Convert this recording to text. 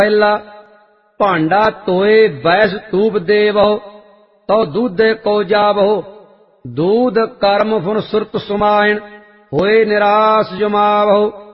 ਪਹਿਲਾ ਭਾਂਡਾ ਤੋਏ ਬੈਸ ਧੂਪ ਦੇਵਹੁ ਤਉ ਦੂਧੇ ਕੋ ਜਾਵਹੁ ਦੂਧ ਕਰਮ ਫੁਨ ਸੁਰਤ ਸੁਮਾਇਣ ਹੋਏ ਨਿਰਾਸ ਜਮਾਵਹੁ